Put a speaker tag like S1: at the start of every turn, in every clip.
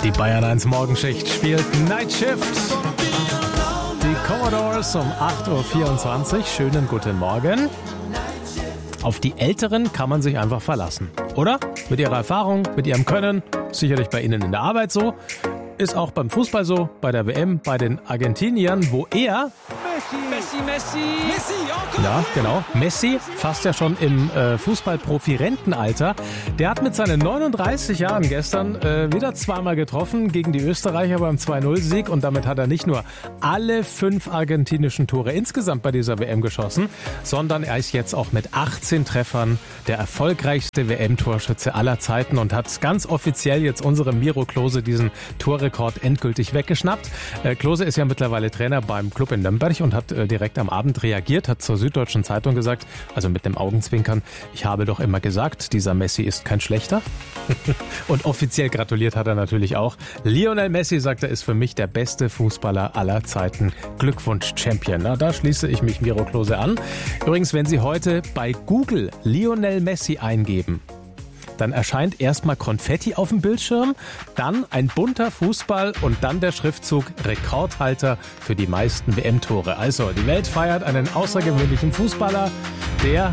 S1: Die Bayern 1 Morgenschicht spielt Night Shift. Die Commodores um 8.24 Uhr. Schönen guten Morgen. Auf die Älteren kann man sich einfach verlassen, oder? Mit ihrer Erfahrung, mit ihrem Können, sicherlich bei Ihnen in der Arbeit so. Ist auch beim Fußball so, bei der WM, bei den Argentiniern, wo er...
S2: Messi,
S1: Ja, genau. Messi, fast ja schon im Fußballprofi-Rentenalter. Der hat mit seinen 39 Jahren gestern wieder zweimal getroffen gegen die Österreicher beim 2-0-Sieg. Und damit hat er nicht nur alle 5 argentinischen Tore insgesamt bei dieser WM geschossen, sondern er ist jetzt auch mit 18 Treffern der erfolgreichste WM-Torschütze aller Zeiten und hat ganz offiziell jetzt unserem Miro Klose diesen Torrekord endgültig weggeschnappt. Klose ist ja mittlerweile Trainer beim Club in Nürnberg und hat direkt am Abend reagiert, hat zur Süddeutschen Zeitung gesagt, also mit dem Augenzwinkern, ich habe doch immer gesagt, dieser Messi ist kein Schlechter. Und offiziell gratuliert hat er natürlich auch. Lionel Messi, sagt er, ist für mich der beste Fußballer aller Zeiten. Glückwunsch, Champion. Na, da schließe ich mich Miro Klose an. Übrigens, wenn Sie heute bei Google Lionel Messi eingeben, dann erscheint erstmal Konfetti auf dem Bildschirm, dann ein bunter Fußball und dann der Schriftzug Rekordhalter für die meisten WM-Tore. Also, die Welt feiert einen außergewöhnlichen Fußballer, der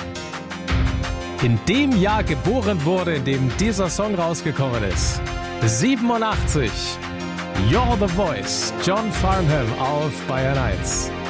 S1: in dem Jahr geboren wurde, in dem dieser Song rausgekommen ist. 87. You're the Voice. John Farnham auf Bayern 1.